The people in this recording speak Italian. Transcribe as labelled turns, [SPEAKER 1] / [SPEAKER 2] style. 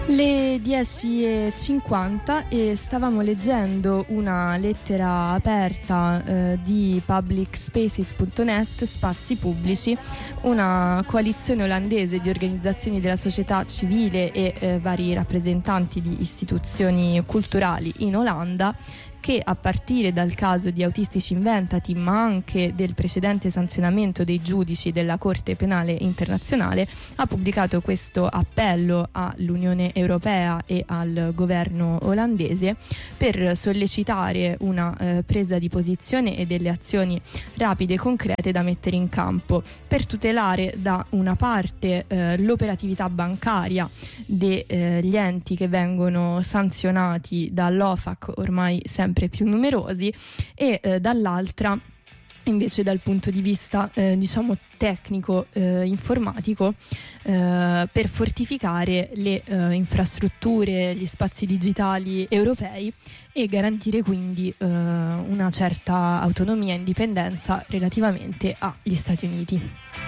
[SPEAKER 1] Le 10:50 e stavamo leggendo una lettera aperta di publicspaces.net, Spazi Pubblici, una coalizione olandese di organizzazioni della società civile e vari rappresentanti di istituzioni culturali in Olanda, che a partire dal caso di Autistici Inventati, ma anche del precedente sanzionamento dei giudici della Corte Penale Internazionale, ha pubblicato questo appello all'Unione Europea e al governo olandese per sollecitare una presa di posizione e delle azioni rapide e concrete da mettere in campo per tutelare da una parte l'operatività bancaria degli enti che vengono sanzionati dall'OFAC, ormai sempre più numerosi, e dall'altra invece dal punto di vista tecnico informatico, per fortificare le infrastrutture, gli spazi digitali europei e garantire quindi una certa autonomia e indipendenza relativamente agli Stati Uniti.